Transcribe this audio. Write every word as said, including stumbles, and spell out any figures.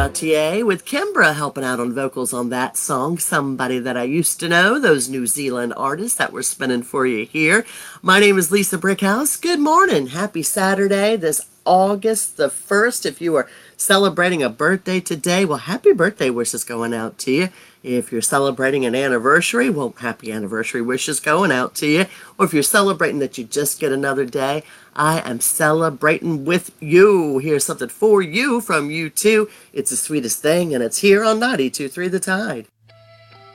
Gautier with Kimbra helping out on vocals on that song, Somebody That I Used to Know, those New Zealand artists that we're spinning for you here. My name is Lisa Brickhouse. Good morning. Happy Saturday, this August the first. If you are celebrating a birthday today, well, happy birthday wishes going out to you. If you're celebrating an anniversary, well, happy anniversary wishes going out to you. Or if you're celebrating that you just get another day, I am celebrating with you. Here's something for you from you too. It's the sweetest thing, and it's here on ninety-two point three The Tide.